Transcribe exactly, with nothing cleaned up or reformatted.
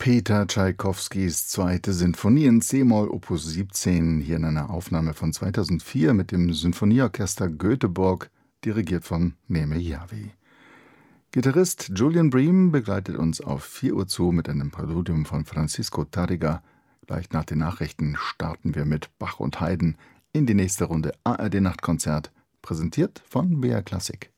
Peter Tschaikowskis zweite Sinfonie in c-Moll Opus siebzehn, hier in einer Aufnahme von zweitausendvier mit dem Sinfonieorchester Göteborg, dirigiert von Neeme Järvi. Gitarrist Julian Bream begleitet uns auf vier Uhr zu mit einem Präludium von Francisco Tárrega. Gleich nach den Nachrichten starten wir mit Bach und Haydn in die nächste Runde A R D Nachtkonzert, präsentiert von B R Klassik.